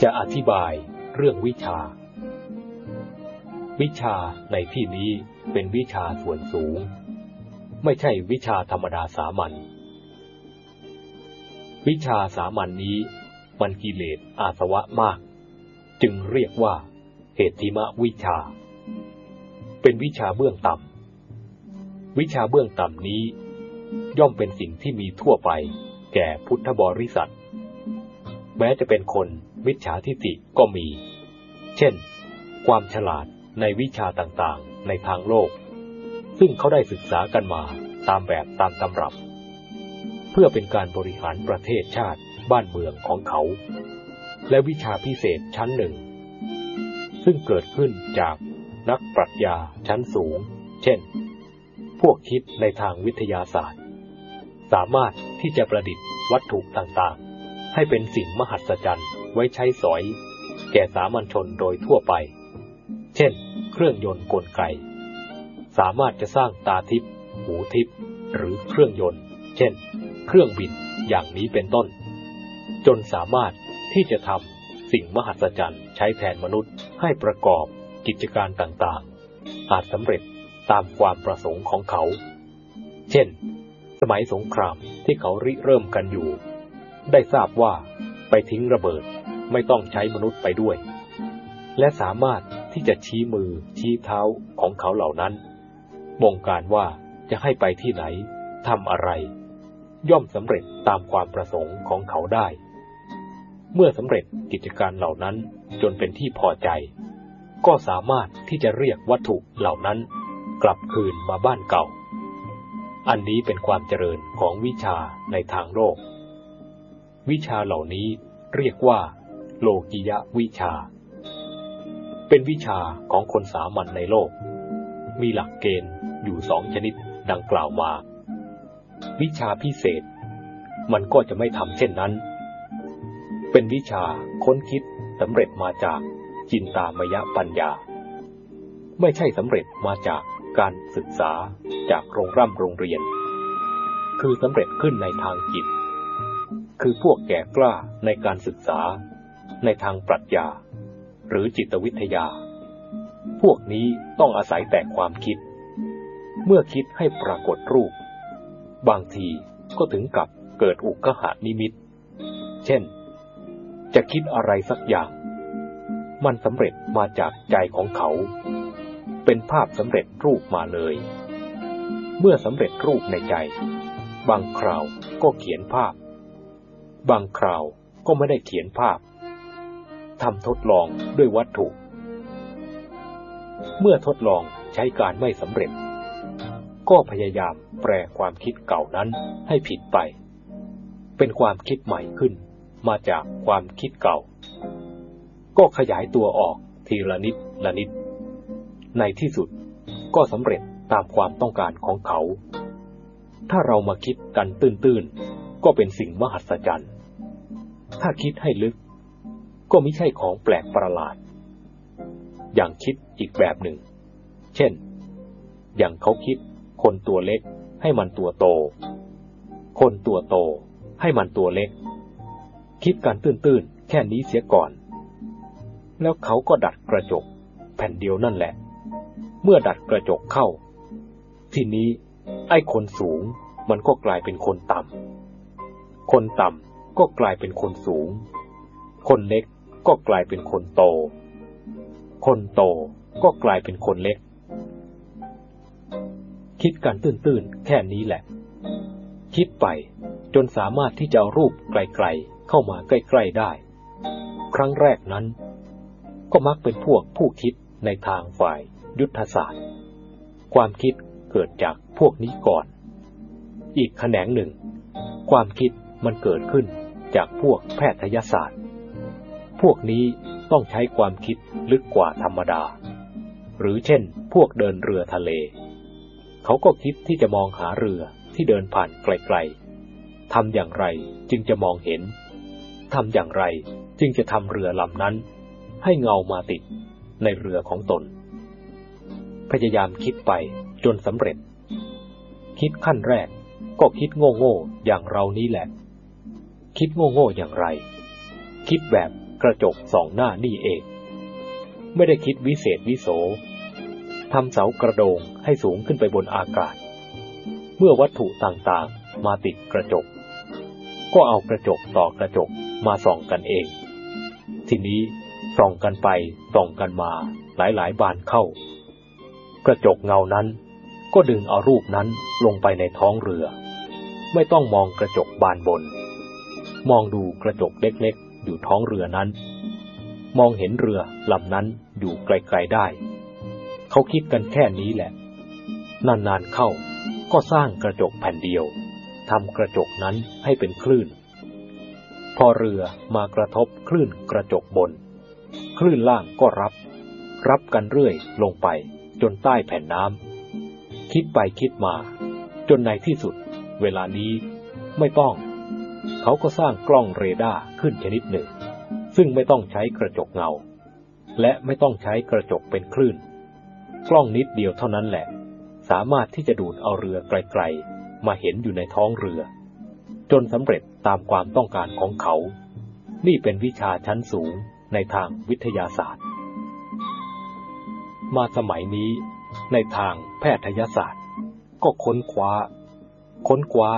จะอธิบายเรื่องวิชาวิชาในที่นี้เป็นวิชาส่วนสูงไม่ใช่วิชาธรรมดาสามัญวิชาสามัญนี้มันกิเลสอาสวะมากจึงเรียกว่าเหติมวิชาเป็นวิชาเบื้องต่ำวิชาเบื้องต่ำนี้ย่อมเป็นสิ่งที่มีทั่วไปแก่พุทธบริษัทแม้จะเป็นคนมิจฉาทิฏฐิก็มีเช่นความฉลาดในวิชาต่างๆในทางโลกซึ่งเขาได้ศึกษากันมาตามแบบตามตำรับเพื่อเป็นการบริหารประเทศชาติบ้านเมืองของเขาและวิชาพิเศษชั้นหนึ่งซึ่งเกิดขึ้นจากนักปรัชญาชั้นสูงเช่นพวกคิดในทางวิทยาศาสตร์สามารถที่จะประดิษฐ์วัตถุต่างๆให้เป็นสิ่งมหัศจรรย์ไว้ใช้สอยแก่สามัญชนโดยทั่วไปเช่นเครื่องยนต์กลไกสามารถจะสร้างตาทิพย์หูทิพย์หรือเครื่องยนต์เช่นเครื่องบินอย่างนี้เป็นต้นจนสามารถที่จะทำสิ่งมหัศจรรย์ใช้แทนมนุษย์ให้ประกอบกิจการต่างๆอาจสำเร็จตามความประสงค์ของเขาเช่นสมัยสงครามที่เขาริเริ่มกันอยู่ได้ทราบว่าไปทิ้งระเบิดไม่ต้องใช้มนุษย์ไปด้วยและสามารถที่จะชี้มือชี้เท้าของเขาเหล่านั้นบงการว่าจะให้ไปที่ไหนทำอะไรย่อมสำเร็จตามความประสงค์ของเขาได้เมื่อสำเร็จกิจการเหล่านั้นจนเป็นที่พอใจก็สามารถที่จะเรียกวัตถุเหล่านั้นกลับคืนมาบ้านเก่าอันนี้เป็นความเจริญของวิชาในทางโลกวิชาเหล่านี้เรียกว่าโลกิยวิชาเป็นวิชาของคนสามัญในโลกมีหลักเกณฑ์อยู่สองชนิดดังกล่าวมาวิชาพิเศษมันก็จะไม่ทำเช่นนั้นเป็นวิชาค้นคิดสำเร็จมาจากจินตามยปัญญาไม่ใช่สำเร็จมาจากการศึกษาจากโรงเรียนคือสำเร็จขึ้นในทางจิตคือพวกแก่กล้าในการศึกษาในทางปรัชญาหรือจิตวิทยาพวกนี้ต้องอาศัยแต่ความคิดเมื่อคิดให้ปรากฏรูปบางทีก็ถึงกับเกิดอุกขหนิมิตเช่นจะคิดอะไรสักอย่างมันสำเร็จมาจากใจของเขาเป็นภาพสำเร็จรูปมาเลยเมื่อสำเร็จรูปในใจบางคราวก็เขียนภาพบางคราวก็ไม่ได้เขียนภาพทำทดลองด้วยวัตถุเมื่อทดลองใช้การไม่สำเร็จก็พยายามแปลความคิดเก่านั้นให้ผิดไปเป็นความคิดใหม่ขึ้นมาจากความคิดเก่าก็ขยายตัวออกทีละนิดละนิดในที่สุดก็สำเร็จตามความต้องการของเขาถ้าเรามาคิดกันตื้นๆก็เป็นสิ่งมหัศจรรย์ถ้าคิดให้ลึกก็ไม่ใช่ของแปลกประหลาดอย่างคิดอีกแบบหนึ่งเช่นอย่างเขาคิดคนตัวเล็กให้มันตัวโตคนตัวโตให้มันตัวเล็กคิดกันตื้นๆแค่นี้เสียก่อนแล้วเขาก็ดัดกระจกแผ่นเดียวนั่นแหละเมื่อดัดกระจกเข้าทีนี้ไอ้คนสูงมันก็กลายเป็นคนต่ำคนต่ำก็กลายเป็นคนสูงคนเล็กก็กลายเป็นคนโตคนโตก็กลายเป็นคนเล็กคิดกันตื้นๆแค่นี้แหละคิดไปจนสามารถที่จะเอารูปไกลๆเข้ามาใกล้ๆได้ครั้งแรกนั้นก็มักเป็นพวกผู้คิดในทางฝ่ายยุทธศาสตร์ความคิดเกิดจากพวกนี้ก่อนอีกแขนงหนึ่งความคิดมันเกิดขึ้นจากพวกแพทยศาสตร์พวกนี้ต้องใช้ความคิดลึกกว่าธรรมดาหรือเช่นพวกเดินเรือทะเลเขาก็คิดที่จะมองหาเรือที่เดินผ่านไกลๆทำอย่างไรจึงจะมองเห็นทำอย่างไรจึงจะทำเรือลำนั้นให้เงามาติดในเรือของตนพยายามคิดไปจนสำเร็จคิดขั้นแรกก็คิดโง่ๆอย่างเรานี้แหละคิดโง่ๆอย่างไรคิดแบบกระจกสองหน้านี่เองไม่ได้คิดวิเศษวิโสทำเสากระโดงให้สูงขึ้นไปบนอากาศเมื่อวัตถุต่างๆมาติดกระจกก็เอากระจกต่อกระจกมาส่องกันเองทีนี้ส่องกันไปส่องกันมาหลายๆบานเข้ากระจกเงานั้นก็ดึงเอารูปนั้นลงไปในท้องเรือไม่ต้องมองกระจกบานบนมองดูกระจกเล็กๆอยู่ท้องเรือนั้นมองเห็นเรือลำนั้นอยู่ไกลๆได้เขาคิดกันแค่นี้แหละนานๆเข้าก็สร้างกระจกแผ่นเดียวทำกระจกนั้นให้เป็นคลื่นพอเรือมากระทบคลื่นกระจกบนคลื่นล่างก็รับกันเรื่อยลงไปจนใต้แผ่นน้ำคิดไปคิดมาจนในที่สุดเวลานี้ไม่ต้องเขาก็สร้างกล้องเรดาร์ขึ้นชนิดหนึ่งซึ่งไม่ต้องใช้กระจกเงาและไม่ต้องใช้กระจกเป็นคลื่นกล้องนิดเดียวเท่านั้นแหละสามารถที่จะดูดเอาเรือไกลๆมาเห็นอยู่ในท้องเรือจนสำเร็จตามความต้องการของเขานี่เป็นวิชาชั้นสูงในทางวิทยาศาสตร์มาสมัยนี้ในทางแพทยศาสตร์ก็ค้นคว้า